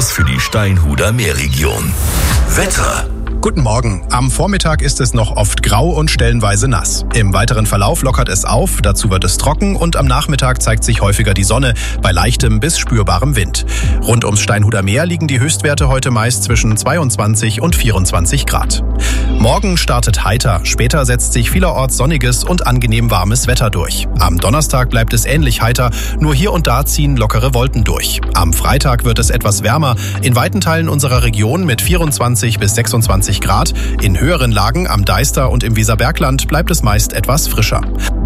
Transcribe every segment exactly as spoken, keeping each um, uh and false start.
Infos für die Steinhuder Meerregion. Wetter. Guten Morgen. Am Vormittag ist es noch oft grau und stellenweise nass. Im weiteren Verlauf lockert es auf, dazu wird es trocken und am Nachmittag zeigt sich häufiger die Sonne bei leichtem bis spürbarem Wind. Rund ums Steinhuder Meer liegen die Höchstwerte heute meist zwischen zweiundzwanzig und vierundzwanzig Grad. Morgen startet heiter, später setzt sich vielerorts sonniges und angenehm warmes Wetter durch. Am Donnerstag bleibt es ähnlich heiter, nur hier und da ziehen lockere Wolken durch. Am Freitag wird es etwas wärmer, in weiten Teilen unserer Region mit vierundzwanzig bis sechsundzwanzig Grad. In höheren Lagen am Deister und im Weserbergland bleibt es meist etwas frischer.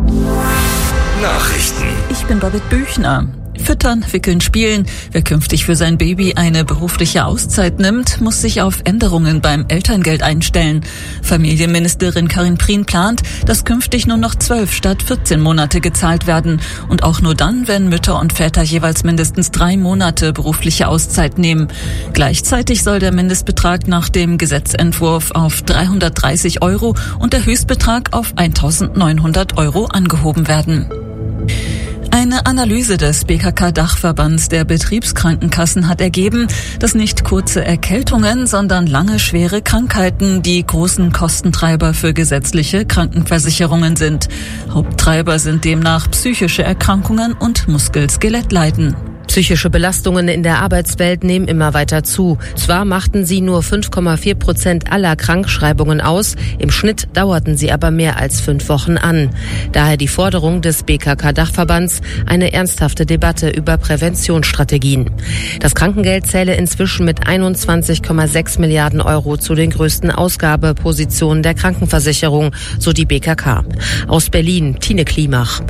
Nachrichten. Ich bin Babette Büchner. Füttern, wickeln, spielen. Wer künftig für sein Baby eine berufliche Auszeit nimmt, muss sich auf Änderungen beim Elterngeld einstellen. Familienministerin Karin Prien plant, dass künftig nur noch zwölf statt vierzehn Monate gezahlt werden. Und auch nur dann, wenn Mütter und Väter jeweils mindestens drei Monate berufliche Auszeit nehmen. Gleichzeitig soll der Mindestbetrag nach dem Gesetzentwurf auf dreihundertdreißig Euro und der Höchstbetrag auf eintausendneunhundert Euro angehoben werden. Eine Analyse des B K K-Dachverbands der Betriebskrankenkassen hat ergeben, dass nicht kurze Erkältungen, sondern lange schwere Krankheiten die großen Kostentreiber für gesetzliche Krankenversicherungen sind. Haupttreiber sind demnach psychische Erkrankungen und Muskel-Skelettleiden. Psychische Belastungen in der Arbeitswelt nehmen immer weiter zu. Zwar machten sie nur fünf Komma vier Prozent aller Krankschreibungen aus, im Schnitt dauerten sie aber mehr als fünf Wochen an. Daher die Forderung des B K K-Dachverbands, eine ernsthafte Debatte über Präventionsstrategien. Das Krankengeld zähle inzwischen mit einundzwanzig Komma sechs Milliarden Euro zu den größten Ausgabepositionen der Krankenversicherung, so die B K K. Aus Berlin, Tine Klimach.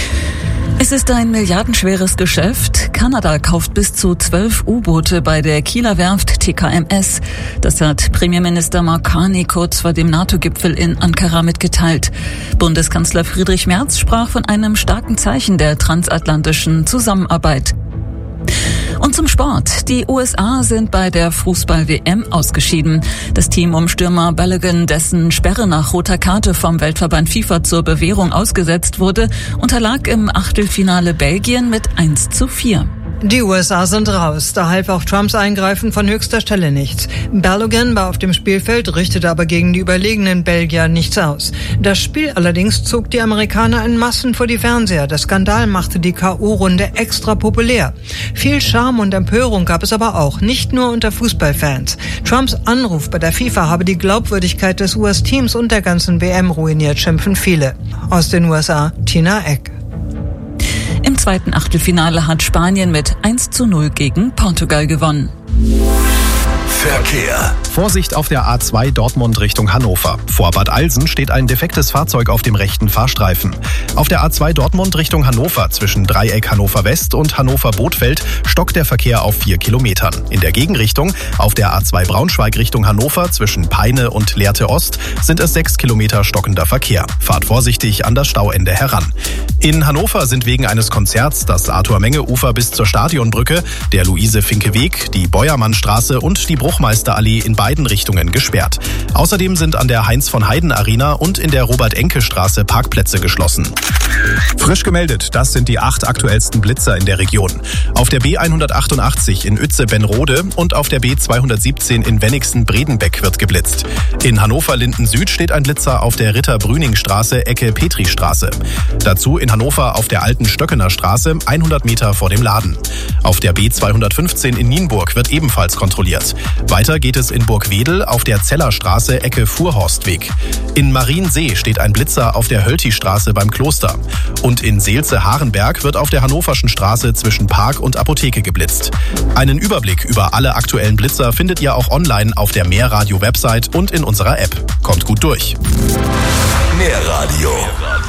Es ist ein milliardenschweres Geschäft. Kanada kauft bis zu zwölf U-Boote bei der Kieler Werft T K M S. Das hat Premierminister Mark Carney kurz vor dem NATO-Gipfel in Ankara mitgeteilt. Bundeskanzler Friedrich Merz sprach von einem starken Zeichen der transatlantischen Zusammenarbeit. Und zum Sport. Die U S A sind bei der Fußball-W M ausgeschieden. Das Team um Stürmer Balogun, dessen Sperre nach roter Karte vom Weltverband FIFA zur Bewährung ausgesetzt wurde, unterlag im Achtelfinale Belgien mit eins zu vier. Die U S A sind raus, da half auch Trumps Eingreifen von höchster Stelle nichts. Balogun war auf dem Spielfeld, richtete aber gegen die überlegenen Belgier nichts aus. Das Spiel allerdings zog die Amerikaner in Massen vor die Fernseher. Der Skandal machte die K O-Runde extra populär. Viel Charme und Empörung gab es aber auch, nicht nur unter Fußballfans. Trumps Anruf bei der FIFA habe die Glaubwürdigkeit des U S-Teams und der ganzen W M ruiniert, schimpfen viele. Aus den U S A, Tina Eck. Im zweiten Achtelfinale hat Spanien mit eins zu null gegen Portugal gewonnen. Verkehr. Vorsicht auf der A zwei Dortmund Richtung Hannover. Vor Bad Alsen steht ein defektes Fahrzeug auf dem rechten Fahrstreifen. Auf der A zwei Dortmund Richtung Hannover zwischen Dreieck Hannover West und Hannover Bothfeld stockt der Verkehr auf vier Kilometern. In der Gegenrichtung auf der A zwei Braunschweig Richtung Hannover zwischen Peine und Lehrte Ost sind es sechs Kilometer stockender Verkehr. Fahrt vorsichtig an das Stauende heran. In Hannover sind wegen eines Konzerts das Arthur-Menge-Ufer bis zur Stadionbrücke, der Luise-Finke-Weg, die Beuermannstraße und die Bruchmeisterallee in beiden Richtungen gesperrt. Außerdem sind an der Heinz-von-Heiden-Arena und in der Robert-Enke-Straße Parkplätze geschlossen. Frisch gemeldet, das sind die acht aktuellsten Blitzer in der Region. Auf der B hundertachtundachtzig in Uetze-Benrode und auf der B zweihundertsiebzehn in Wenigsen-Bredenbeck wird geblitzt. In Hannover-Linden-Süd steht ein Blitzer auf der Ritter-Brüning-Straße, Ecke Petristraße. Dazu in Hannover auf der alten Stöckener Straße, hundert Meter vor dem Laden. Auf der B zweihundertfünfzehn in Nienburg wird ebenfalls kontrolliert. Weiter geht es in Burgwedel auf der Zellerstraße, Ecke Fuhrhorstweg. In Mariensee steht ein Blitzer auf der Hölti-Straße beim Kloster. Und in Seelze-Harenberg wird auf der Hannoverschen Straße zwischen Park und Apotheke geblitzt. Einen Überblick über alle aktuellen Blitzer findet ihr auch online auf der Mehrradio-Website und in unserer App. Kommt gut durch. Mehrradio.